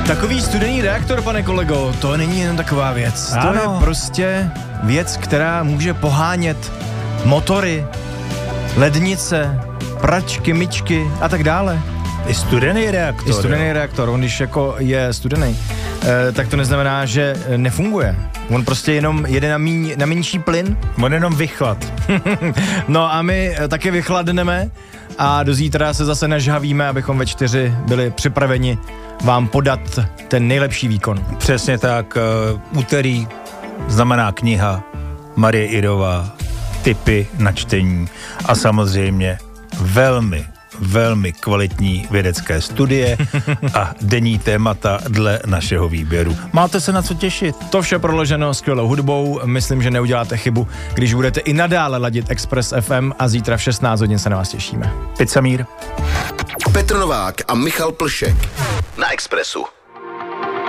Takový studený reaktor, pane kolego, to není jen taková věc. Ano. To je prostě věc, která může pohánět motory, lednice, pračky, myčky a tak dále. I studený reaktor. I studený reaktor, on když jako je studený, tak to neznamená, že nefunguje. On prostě jenom jede na menší plyn. On jenom vychlad. No a my taky vychladneme a do zítra se zase nažhavíme, abychom ve 4 byli připraveni vám podat ten nejlepší výkon. Přesně tak, úterý znamená kniha Marie Irová, tipy na čtení a samozřejmě velmi kvalitní vědecké studie a denní témata dle našeho výběru. Máte se na co těšit. To vše proloženo skvělou hudbou, myslím, že neuděláte chybu, když budete i nadále ladit Express FM a zítra v 16 hodin se na vás těšíme. Pizza Mír. Petr Novák a Michal Plšek na Expressu.